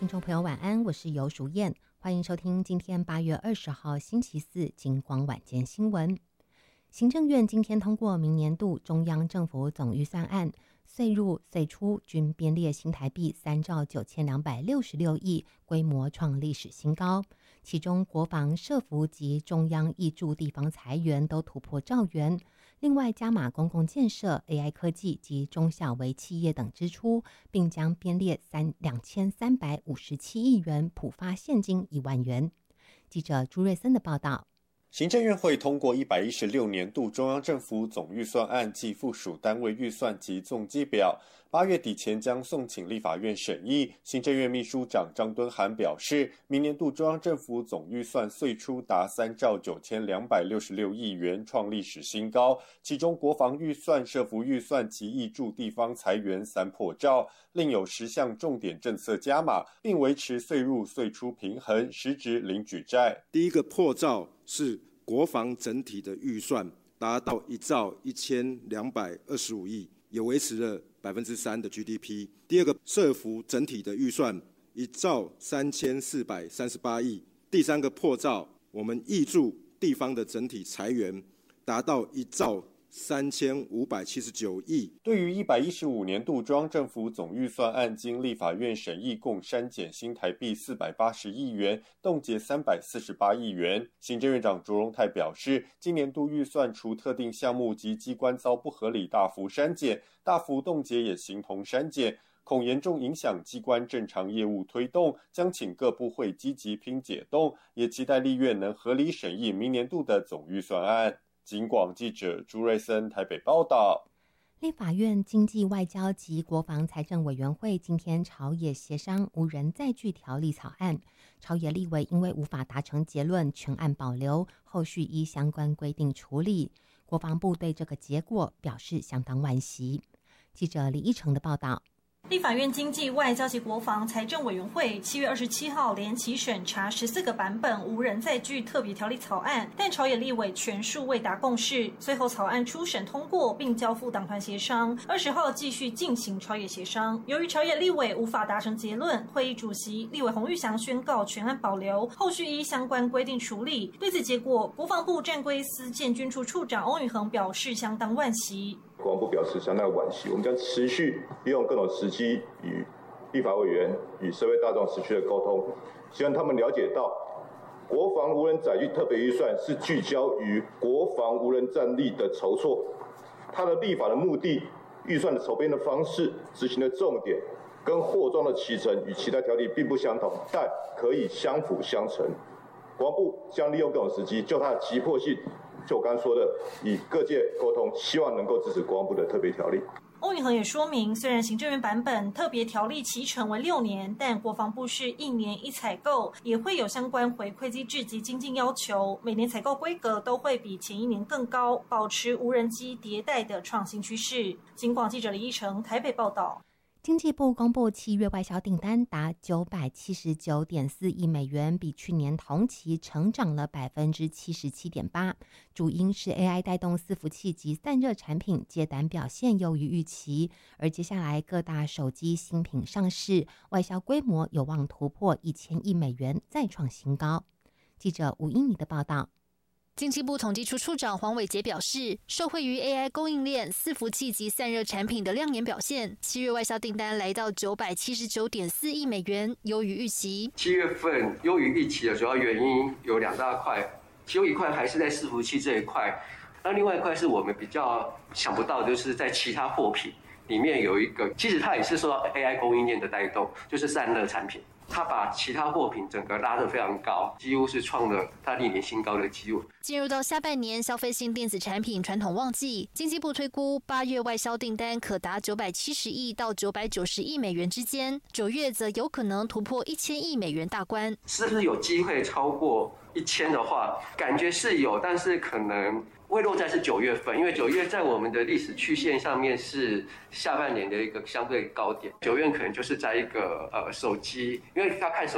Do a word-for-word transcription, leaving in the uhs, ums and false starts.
听众朋友晚安，我是游淑燕，欢迎收听今天八月二十号星期四金光晚间新闻。行政院今天通过明年度中央政府总预算案，岁入岁出均编列新台币三兆九千两百六十六亿，规模创历史新高。其中国防、社福及中央挹注地方财源都突破兆元。另外加码公共建设、A I 科技及中小微企业等支出，并将编列三两千三百五十七亿元，普发现金一万元。记者朱瑞森的报道。 行政院会通过一百一十六年度中央政府总预算案及附属单位预算及总计表，八月底前将送请立法院审议。行政院秘书长张敦涵表示，明年度中央政府总预算岁出达三兆九千两百六十六亿元，创历史新高。其中国防预算、社福预算及挹注地方财源三破兆，另有十项重点政策加码，并维持岁入岁出平衡，实质零举债。 第一个破兆是国防整体的预算达到一兆一千两百二十五亿，也维持了百分之三的 G D P。第二个社福整体的预算一兆三千四百三十八亿。第三个破兆，我们挹注地方的整体财源达到一兆三千五百七十九亿。 对于一百一十五年度中央政府总预算案，经立法院审议，共删减新台币四百八十亿元，冻结三百四十八亿元。行政院长卓荣泰表示，今年度预算除特定项目及机关遭不合理大幅删减，大幅冻结也形同删减，恐严重影响机关正常业务推动，将请各部会积极拼解冻，也期待立院能合理审议明年度的总预算案。警广记者朱瑞森台北报道。 立法院经济外交及国防财政委员会今天朝野协商无人载具条例草案，朝野立委因为无法达成结论，全案保留，后续依相关规定处理。国防部对这个结果表示相当惋惜。记者李一成的报道。 立法院经济外交及国防财政委员会七月二十七号连期审查十四个版本无人载具特别条例草案，但朝野立委全数未达共识。随后草案初审通过，并交付党团协商。二十号继续进行朝野协商。由于朝野立委无法达成结论，会议主席立委洪玉祥宣告全案保留，后续依相关规定处理。对此结果，国防部战规司建军处处长欧允恒表示相当惋惜。 国防部表示相当惋惜，我们将持续利用各种时机与立法委员与社会大众持续的沟通，希望他们了解到，国防无人载具特别预算是聚焦于国防无人战力的筹措，它的立法的目的、预算的筹编的方式、执行的重点，跟货装的启程与其他条例并不相同，但可以相辅相成。国防部将利用各种时机，就它的急迫性。就我刚刚说的，以各界沟通，希望能够支持国防部的特别条例。 欧允恒也说明，虽然行政院版本特别条例期程为六年，但国防部是一年一采购，也会有相关回馈机制及精进要求，每年采购规格都会比前一年更高，保持无人机迭代的创新趋势。警广记者李一成台北报道。 经济部公布七月外销订单达九百七十九点四亿美元，比去年同期成长了百分之七十七点八。主因是 A I 带动伺服器及散热产品接单表现优于预期，而接下来各大手机新品上市，外销规模有望突破一千亿美元，再创新高。记者吴英妮的报道。 经济部统计处处长黄伟杰表示，受惠于 A I 供应链、伺服器及散热产品的亮眼表现，七月外销订单来到九百七十九点四亿美元，优于预期。 七月份优于预期的主要原因有两大块，其中一块还是在伺服器这一块，那另外一块是我们比较想不到，就是在其他货品里面有一个，其实它也是受到 A I 供应链的带动，就是散热产品。它把其他货品整个拉得非常高，几乎是创了它历年新高的记录。 进入到下半年，消费性电子产品传统旺季，经济部推估八月外销订单可达九百七十亿到九百九十亿美元之间，九月则有可能突破一千亿美元大关。 是不是有机会超过一千的话，感觉是有，但是可能会落在是九月份，因为九月在我们的历史曲线上面是下半年的一个相对高点，九月可能就是在一个呃手机，因为他看手